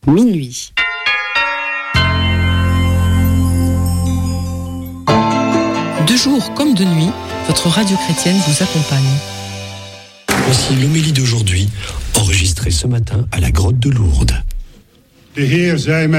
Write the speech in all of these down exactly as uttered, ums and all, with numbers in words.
Minuit. De jour comme de nuit, votre radio chrétienne vous accompagne. Voici l'homélie d'aujourd'hui, enregistrée ce matin à la grotte de Lourdes. Le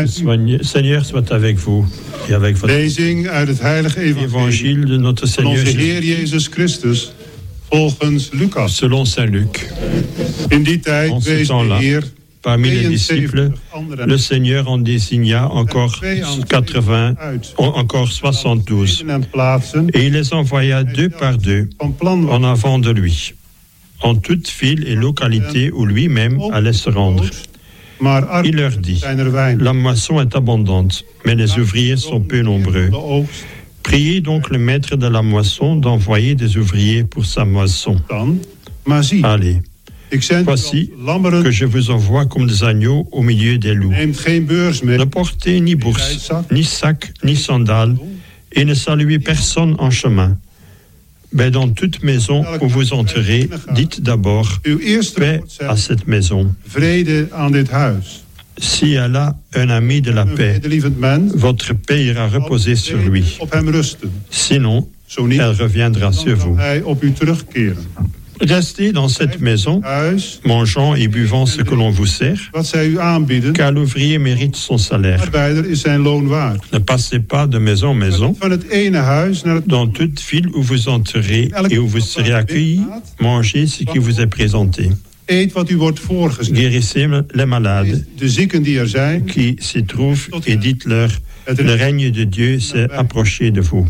Seigneur soit avec vous et avec votre lezing uit het heilige évangile de notre van Seigneur onze Heer Jésus, Jezus Christus volgens Lucas. selon Saint Luc. In die tijd En ce wees de temps-là, Heer parmi les disciples, tweeënzeventig anderen le Seigneur en désigna encore quatre-vingts, uit, encore soixante-douze, steden en plaatsen et il les envoya deux par deux van plan was en avant de lui, en toute ville et localité où lui-même allait se rendre. maar arbeiders Il leur dit: zijn er weinig. La moisson est abondante, mais les ouvriers sont peu nombreux. De oogst Priez donc le maître de la moisson d'envoyer des ouvriers pour sa moisson. dan, maar zie, Allez, ik zend u voici als lammeren, que je vous envoie comme des agneaux au milieu des loups. neemt geen beurs mee, Ne portez ni bourse, ni sac, ni sandales, et ne saluez personne en chemin. Mais dans toute maison où vous entrerez, dites d'abord uw eerste paix woord à zegt, cette maison. vrede aan dit huis. Si elle a un ami de la Een paix, vredelievend mens, votre paix ira reposer sur lui. op hem rusten. Sinon, Zo niet, elle reviendra dan sur zal vous. hij op u terugkeren. Restez dans cette maison, Huis, mangeant et buvant ce que l'on vous sert, wat zij u aanbieden, car l'ouvrier mérite son salaire. arbeider is zijn loon waard. Ne passez pas de maison en maison. Van het ene huis naar het Dans toute ville où vous entrerez et où vous serez accueillis, mangez ce qui vous est présenté. eet wat u wordt voorgezet. Guérissez les malades De zieken die er zijn, qui s'y trouvent et dites-leur: het le règne de Dieu s'est approché de vous.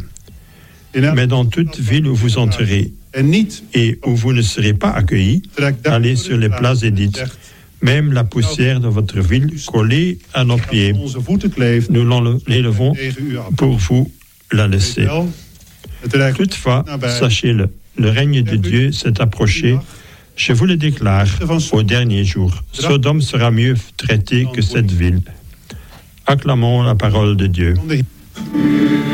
in elk Mais dans toute ville où vous entrerez en niet et où vous ne serez pas accueillis, trek daar allez sur les places et dites: même la poussière de votre ville collée à nos pieds, onze voeten kleeft nous l'élevons tegen u af. pour vous la Weet laisser. wel, het rijk Toutefois, sachez-le, le règne de Dieu s'est approché. Je vous le déclare, au dernier jour, Sodome sera mieux traité que cette ville. Acclamons la parole de Dieu. van de